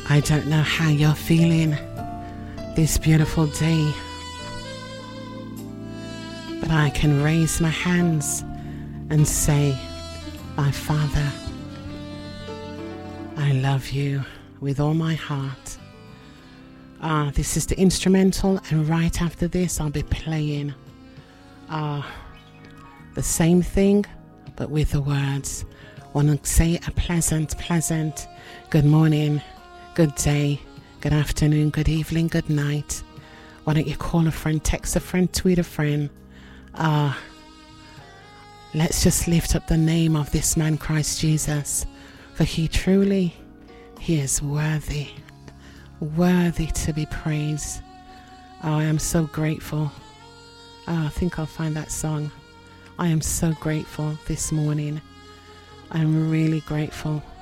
I don't know how you're feeling this beautiful day, but I can raise my hands and say, my Father, I love you with all my heart. This is the instrumental, and right after this I'll be playing the same thing but with the words. Want to say a pleasant good morning, good day, good afternoon, good evening, good night. Why don't you call a friend, text a friend, tweet a friend. Let's just lift up the name of this man, Christ Jesus, for he is worthy to be praised. I am so grateful. I think I'll find that song. I am so grateful this morning. I'm really grateful.